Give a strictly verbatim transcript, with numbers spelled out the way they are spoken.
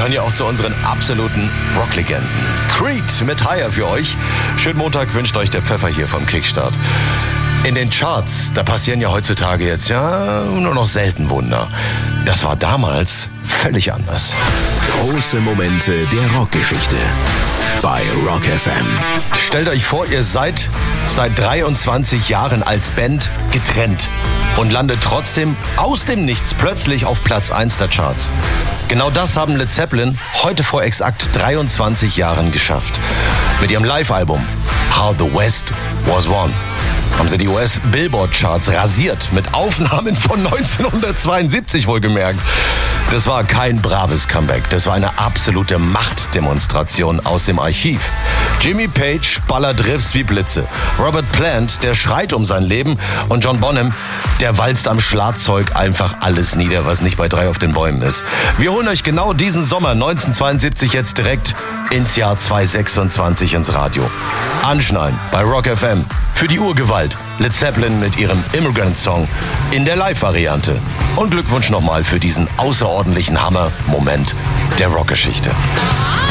gehören ja auch zu unseren absoluten Rocklegenden. Creed mit Higher für euch. Schönen Montag wünscht euch der Pfeffer hier vom Kickstart. In den Charts, da passieren ja heutzutage jetzt ja nur noch selten Wunder. Das war damals völlig anders. Große Momente der Rockgeschichte bei Rock F M. Stellt euch vor, ihr seid seit dreiundzwanzig Jahren als Band getrennt und landet trotzdem aus dem Nichts plötzlich auf Platz eins der Charts. Genau das haben Led Zeppelin heute vor exakt dreiundzwanzig Jahren geschafft. Mit ihrem Live-Album How the West Was Won haben sie die U S-Billboard-Charts rasiert, mit Aufnahmen von neunzehnhundertzweiundsiebzig wohlgemerkt. Das war kein braves Comeback, das war eine absolute Machtdemonstration aus dem Archiv. Jimmy Page ballert Riffs wie Blitze, Robert Plant, der schreit um sein Leben und John Bonham, der walzt am Schlagzeug einfach alles nieder, was nicht bei drei auf den Bäumen ist. Wir holen euch genau diesen Sommer neunzehnhundertzweiundsiebzig jetzt direkt ins Jahr zweitausendsechsundzwanzig ins Radio. Anschnallen bei Rock F M für die Urgewalt. Led Zeppelin mit ihrem Immigrant Song in der Live-Variante. Und Glückwunsch nochmal für diesen außerordentlichen Hammer-Moment der Rockgeschichte.